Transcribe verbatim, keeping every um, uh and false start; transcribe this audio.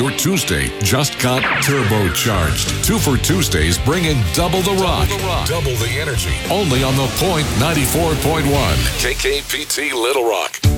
Your Tuesday just got turbocharged. Two for Tuesdays, bringing double the rock, double the energy. Only on The Point ninety-four point one. K K P T Little Rock.